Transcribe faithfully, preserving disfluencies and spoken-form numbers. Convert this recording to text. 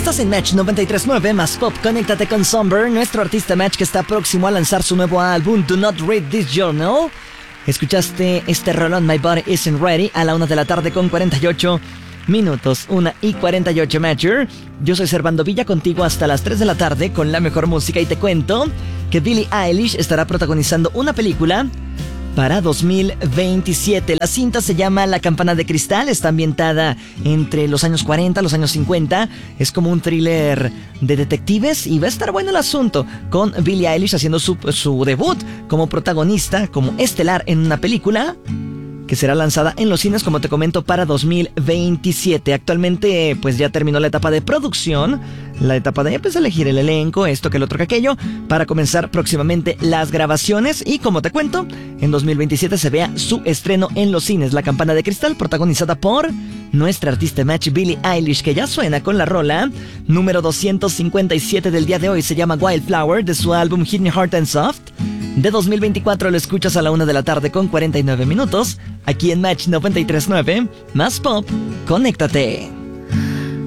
Estás en Match noventa y tres punto nueve más Pop. Conéctate con Somber, nuestro artista Match que está próximo a lanzar su nuevo álbum Do Not Read This Journal. Escuchaste este rolón My Body Isn't Ready a la una de la tarde con cuarenta y ocho minutos, una y cuarenta y ocho Matcher. Yo soy Servando Villa, contigo hasta las tres de la tarde con la mejor música, y te cuento que Billie Eilish estará protagonizando una película para dos mil veintisiete. La cinta se llama La Campana de Cristal, está ambientada entre los años cuarenta, los años cincuenta. Es como un thriller de detectives y va a estar bueno el asunto, con Billie Eilish haciendo su, su debut como protagonista, como estelar en una película que será lanzada en los cines, como te comento, para dos mil veintisiete. Actualmente pues ya terminó la etapa de producción, la etapa de pues, elegir el elenco, esto que el otro que aquello, para comenzar próximamente las grabaciones. Y como te cuento, en dos mil veintisiete se vea su estreno en los cines, La Campana de Cristal, protagonizada por nuestra artista Match, Billie Eilish, que ya suena con la rola número doscientos cincuenta y siete del día de hoy. Se llama Wildflower, de su álbum Hit Me Hard and Soft de dos mil veinticuatro. Lo escuchas a la una de la tarde con cuarenta y nueve minutos, aquí en Match noventa y tres punto nueve más Pop. Conéctate.